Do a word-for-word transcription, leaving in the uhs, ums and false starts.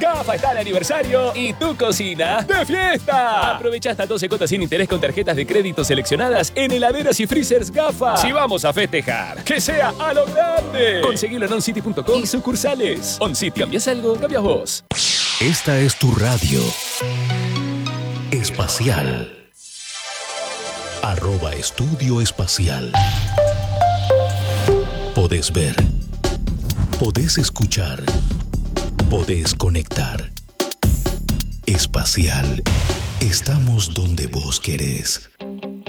Gafa está de aniversario y tu cocina de fiesta. Aprovecha hasta doce cuotas sin interés con tarjetas de crédito seleccionadas en heladeras y freezers Gafa. Si vamos a festejar, que sea a lo grande. Conseguilo en oncity punto com y sucursales. OnCity, ¿cambias algo? Cambias vos. Esta es tu radio espacial. Arroba Estudio Espacial. Podés ver. Podés escuchar. Podés conectar. Espacial. Estamos donde vos querés.